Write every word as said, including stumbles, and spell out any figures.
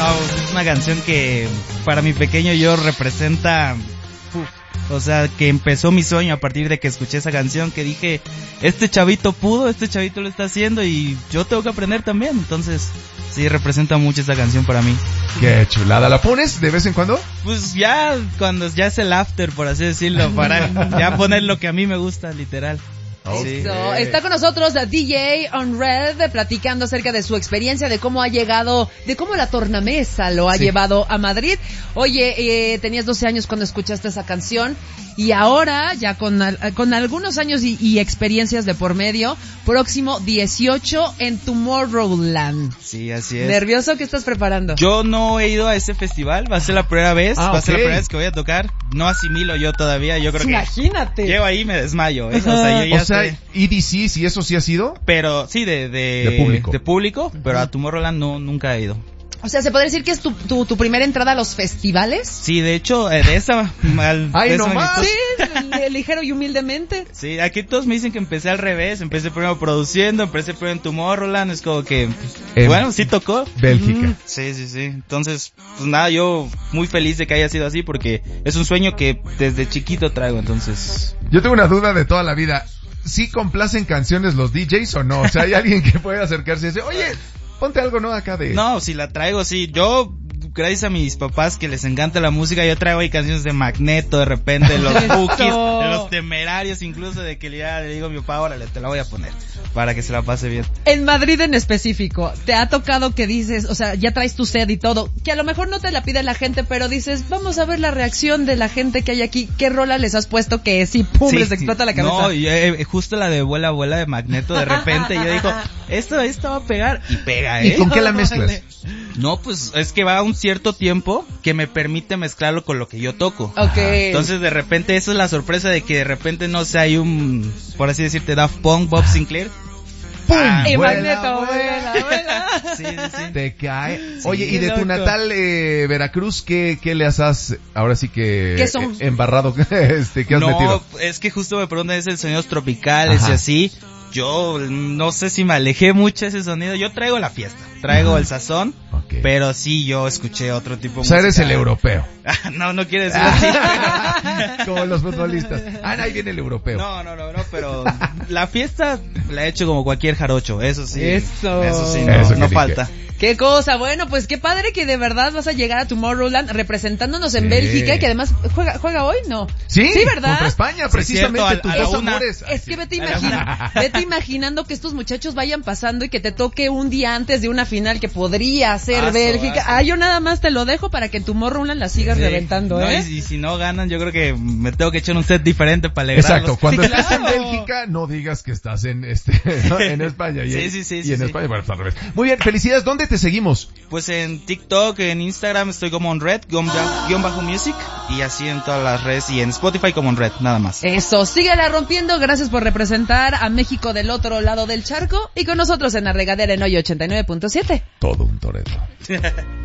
No, es una canción que para mi pequeño yo representa... Uf, o sea, que empezó mi sueño a partir de que escuché esa canción, que dije, este chavito pudo, este chavito lo está haciendo y yo tengo que aprender también. Entonces, sí, representa mucho esa canción para mí. Qué chulada. ¿La pones de vez en cuando? Pues ya, cuando ya es el after, por así decirlo, para ya poner lo que a mí me gusta, literal. Okay. Eso. Está con nosotros la D J On Red platicando acerca de su experiencia, de cómo ha llegado, de cómo la tornamesa lo ha sí. llevado a Madrid. Oye, eh, tenías doce años cuando escuchaste esa canción y ahora ya con, con algunos años y, y experiencias de por medio, próximo dieciocho en Tomorrowland. Sí, así es. ¿Nervioso? ¿Qué estás preparando? Yo no he ido a ese festival, va a ser la primera vez, ah, va okay. a ser la primera vez que voy a tocar. No asimilo yo todavía, yo creo Imagínate. que llego ahí y me desmayo, ¿eh? O sea, yo ya o sea, E D C, ¿sí eso sí ha sido? Pero, sí, de, de, de público. De público, pero a Tomorrowland no, nunca he ido. O sea, ¿se podría decir que es tu, tu, tu primera entrada a los festivales? Sí, de hecho, eh, de esa... Al, ¡Ay, de no esa más! Sí, ligero y humildemente. Sí, aquí todos me dicen que empecé al revés, empecé primero produciendo, empecé primero en Tomorrowland, es como que... En bueno, sí tocó. Bélgica. Mm, sí, sí, sí. Entonces, pues nada, yo muy feliz de que haya sido así porque es un sueño que desde chiquito traigo, entonces... Yo tengo una duda de toda la vida. ¿Sí complacen canciones los D Js o no? O sea, hay alguien que puede acercarse y decir, oye, ponte algo, ¿no? Acá de... No, si la traigo, sí. Yo, gracias a mis papás que les encanta la música, yo traigo ahí canciones de Magneto, de repente, de los Bookies, de los Temerarios, incluso de que ya le digo a mi papá, órale, te la voy a poner, para que se la pase bien. En Madrid en específico, ¿te ha tocado que dices, o sea, ya traes tu set y todo, que a lo mejor no te la pide la gente, pero dices, vamos a ver la reacción de la gente que hay aquí, ¿qué rola les has puesto que sí, pum, sí, les explota la cabeza? No, yo, eh, justo la de Vuela, Vuela de Magneto, de repente, yo digo, esto, esto va a pegar, y pega, ¿eh? ¿Y con qué la mezclas? No, pues, es que va un cierto tiempo que me permite mezclarlo con lo que yo toco. Okay. Entonces, de repente, eso es la sorpresa de que de repente, no sé, hay un, por así decirte, Daft Punk, Bob Sinclair. ¡Pum! Ah, y vuela, Magneto, vuela, vuela. vuela. Sí, sí, sí. Te cae. Sí, oye, y de loco. Tu natal eh, Veracruz, ¿qué, qué le has, ahora sí que ¿Qué son? Eh, embarrado? este, ¿qué has no, metido? No, es que justo me preguntan, es el sonidos tropicales. Ajá. Y así. Yo no sé si me alejé mucho de ese sonido. Yo traigo la fiesta, traigo Ajá. el sazón, okay. Pero sí yo escuché otro tipo de música. O sea, eres el europeo. No, no quiere decir así. Pero... Como los futbolistas. Ah, ahí viene el europeo. No, no, no, no, pero la fiesta la he hecho como cualquier jarocho, eso sí. Eso. Eso sí, no, eso no falta. Qué cosa, bueno, pues qué padre que de verdad vas a llegar a Tomorrowland representándonos en sí. Bélgica, que además juega juega hoy, ¿no? Sí, sí, ¿verdad? Contra España, precisamente, sí, tus dos amores. Es que vete, imagina, vete imaginando que estos muchachos vayan pasando y que te toque un día antes de una final que podría ser aso, Bélgica. Aso. Ah, yo nada más te lo dejo para que en Tomorrowland la sigas sí. reventando, no, ¿eh? Y, y si no ganan, yo creo que me tengo que echar un set diferente para alegrarlos. Exacto, cuando sí, estés claro. en Bélgica, no digas que estás en este ¿no? en España. Y, sí, sí, sí. Y sí, en sí. España, bueno, pues al revés. Muy bien, felicidades, ¿dónde te seguimos? Pues en TikTok, en Instagram estoy como OnRed, guión bajo music, y así en todas las redes, y en Spotify como OnRed, nada más. Eso, síguela rompiendo, gracias por representar a México del otro lado del charco, y con nosotros en la regadera en hoy ochenta y nueve punto siete. Todo un torero.